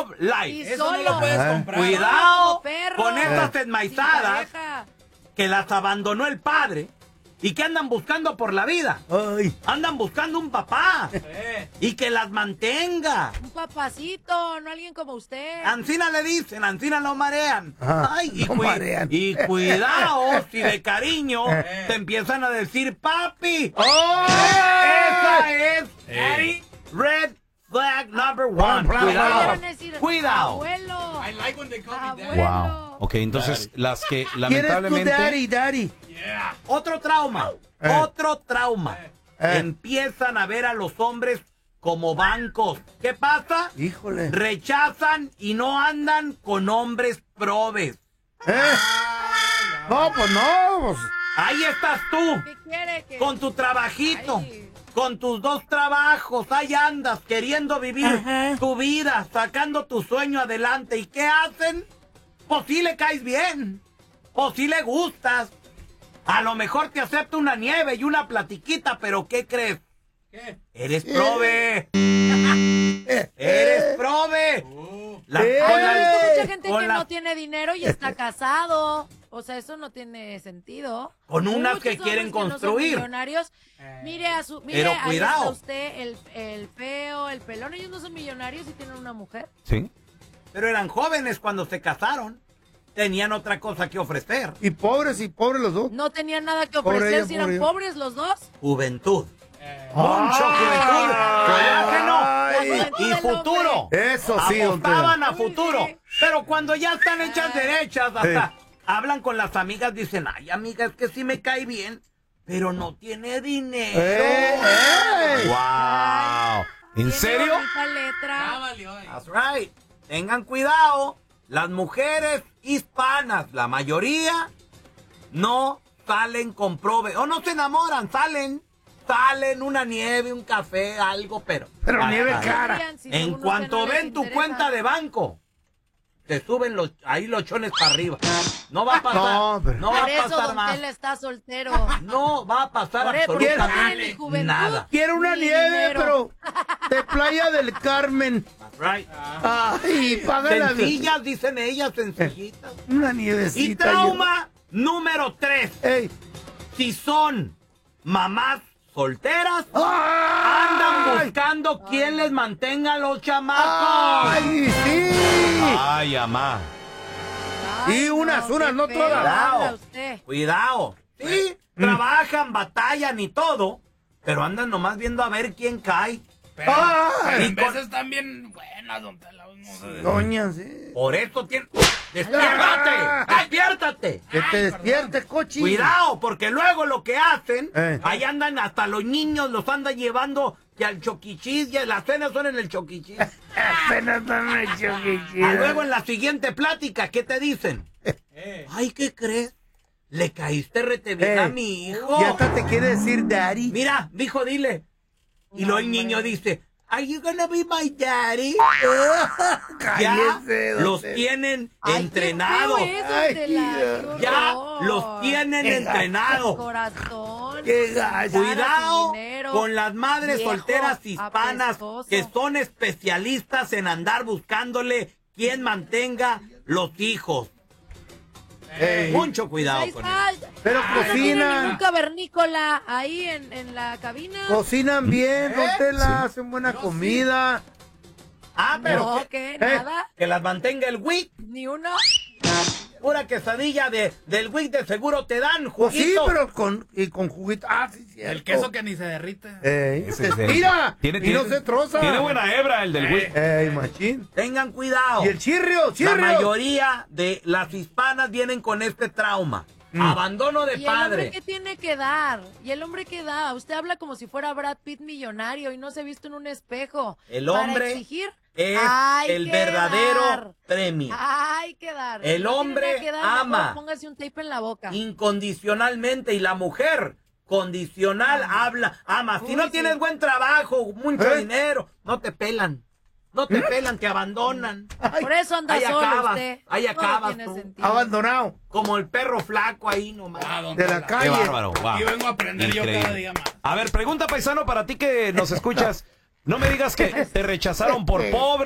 Love Life. Eso no lo puedes comprar. Cuidado Perro. con estas enmaizadas que las abandonó el padre y que andan buscando por la vida. Ay. Andan buscando un papá y que las mantenga. Un papacito, no alguien como usted. Ancina le dicen, Ancina lo marean. Ajá, Ay, lo marean. Y cuidado si de cariño te empiezan a decir papi. ¡Oh! Esa es red flag number one. Cuidado. Abuelo. I like when they call me daddy. Abuelo. Wow. Ok, entonces las que ¿Quién es tu lamentablemente... daddy? Otro trauma. Otro trauma. Empiezan a ver a los hombres como bancos. ¿Qué pasa? Híjole. Rechazan y no andan con hombres probes. No, pues no. Pues. Ahí estás tú. ¿Qué quiere? Con tu trabajito. Ay. Con tus 2 trabajos. Ahí andas queriendo vivir tu vida. Sacando tu sueño adelante. ¿Y qué hacen? Pues sí le caes bien. Pues sí le gustas. A lo mejor te acepta una nieve y una platiquita, pero ¿qué crees? ¿Qué? Eres prove. Eres prove. Mucha gente con que la- no tiene dinero y está casado. O sea, eso no tiene sentido. Con unas Muchos que hombres quieren no son construir. millonarios. Mire Pero ahí cuidado. está usted, el feo, el pelón. Ellos no son millonarios y tienen una mujer. Sí. Pero eran jóvenes cuando se casaron. Tenían otra cosa que ofrecer. Y pobres los dos. No tenían nada que Pobre ofrecer ella, si pobre eran ella. pobres los dos. Juventud. Mucho juventud. Colágeno. Y futuro. Eso sí, don Tela. Apostaban a futuro. Pero cuando ya están hechas derechas, hasta hablan con las amigas, dicen, ay, amiga, es que sí me cae bien, pero no tiene dinero. Wow. ¿En Qué serio? bonita letra. Ah, valió. That's right. Tengan cuidado. Las mujeres hispanas, la mayoría, no salen con prove. O no se enamoran, salen una nieve, un café, algo, pero nieve ay, cara. Si en uno cuanto que no les ven tu interesa. cuenta de banco, te suben ahí los chones para arriba. No va a pasar, No, pero- no va Por a eso pasar Don más. Tela está soltero. No va a pasar Por eso no tiene ni absolutamente juventud. nada. Quiero una Ni nieve, dinero. pero de Playa del Carmen. That's right. Ay, págala. Sencillas, dicen ellas, sencillitas. Una Y nievecita. trauma número 3. Ey. Si son mamás solteras, ¡Ay! andan buscando quién les mantenga a los chamacos. ¡Ay, sí! Ay, amá. Y unas, qué no feo todas. habla usted. Cuidado. Sí, trabajan, batallan y todo, pero andan nomás viendo a ver quién cae. Pero, Ay. pero en Y con- veces están bien buenas, don Tela. No sé. Doña, sí. Por eso tiene... ¡Despiértate! ¡Despiértate! Que te despiertes, cochi. Cuidado, porque luego lo que hacen, Ahí andan hasta los niños, los andan llevando que al choquichis, y las cenas son en el choquichis. Apenas dame el choquichis. Luego en la siguiente plática, ¿qué te dicen? Ay, ¿qué crees? Le caíste rete bien a mi hijo. Y hasta te quiere decir daddy. Mira, hijo, dile. Y luego el niño dice, ¿Are you gonna be my daddy? Ya Cállese, don los Tela. tienen Ay, entrenados. qué feo es, don Ay, Tela, qué Ya horror. los tienen entrenados. Corazón. Qué gacho. Cuidado sin dinero, con las madres viejo, solteras hispanas apestoso. que son especialistas en andar buscándole quien mantenga los hijos. Ey. Mucho cuidado Ahí con está. eso. Pero No tiene ningún cocinan. cavernícola ahí en la cabina. Cocinan bien, don Tela, hacen buena comida. Ah, pero No, ¿qué? Nada. que las mantenga el WIC. Ni uno. Pura quesadilla del WIC de seguro te dan, Pues sí, juguito. pero con juguito. Ah, sí, cierto. El queso que ni se derrite. Ese Se es estira Tiene- y no tiene- se troza. Tiene buena hebra el del güey. Ey, machín. Tengan cuidado. Y el chirrio. La mayoría de las hispanas vienen con este trauma. Abandono de ¿Y el hombre padre. qué tiene que dar? ¿Y el hombre qué da? Usted habla como si fuera Brad Pitt millonario y no se ha visto en un espejo. El Para hombre exigir, es hay el que verdadero dar. premio. Hay que dar. El No tiene hombre nada que dar, ama. mejor póngase un tape en la boca. Incondicionalmente, y la mujer condicional ama. Si Uy, no sí. tienes buen trabajo, mucho dinero, no te pelan. No te pelan, te abandonan. Por eso anda Ahí solo acabas, usted. ahí No acabas tiene tú. sentido. Abandonado. Como el perro flaco ahí nomás. Don De la Tela. calle. Qué bárbaro. Wow. Aquí vengo a aprender yo Increíble. cada día más. A ver, pregunta paisano para ti que nos escuchas. No me digas que te rechazaron por pobre.